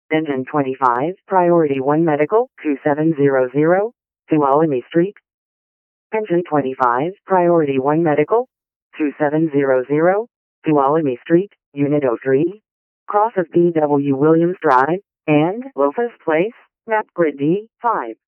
Engine 25, Priority 1 Medical, 2700, Tuolumne Street. Engine 25, Priority 1 Medical, 2700, Tuolumne Street, Unit 03. Cross of B.W. Williams Drive, and Loftus Place, Map Grid D5.